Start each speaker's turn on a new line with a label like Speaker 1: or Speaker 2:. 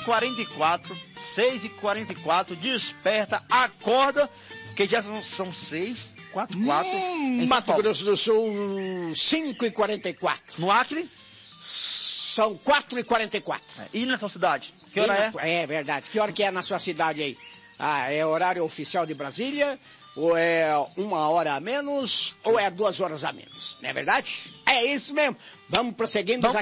Speaker 1: 6h44, 6h44, desperta, acorda, porque já são 6h44 em
Speaker 2: Mato Grosso do Sul, 5h44.
Speaker 1: No Acre?
Speaker 2: São 4h44.
Speaker 1: E na sua cidade? Que hora
Speaker 2: é? É verdade. Que hora que é na sua cidade aí? Ah, é horário oficial de Brasília? Ou é 1 hora a menos? Ou é 2 horas a menos? Não é verdade? É isso mesmo. Vamos prosseguindo.